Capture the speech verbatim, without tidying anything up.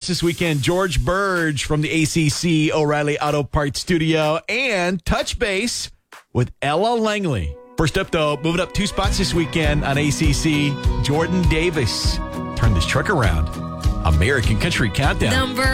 this weekend. George Burge from the A C C O'Reilly Auto Parts Studio and touch base with Ella Langley. First up, though, moving up two spots this weekend on A C C, Jordan Davis. Turn this truck around. American Country Countdown. Number